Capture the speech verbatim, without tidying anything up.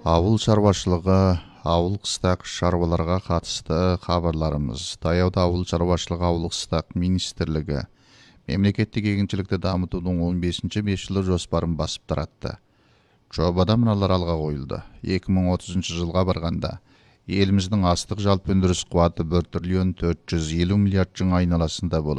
Ауыл шаруашылығы, ауыл қыстақ шаруаларға қатысты хабарларымыз. Таяуда ауыл шаруашылығы ауыл қыстақ министрлігі мемлекеттік егіншілікті дамытудың он бесінші бес жылы жоспарын басып таратты. Жобада мыналар алға қойылды. екі мың отызыншы жылға барғанда еліміздің астық жалпы өндіріс қуаты бір триллион төрт жүз елу миллиард мың айналасында болып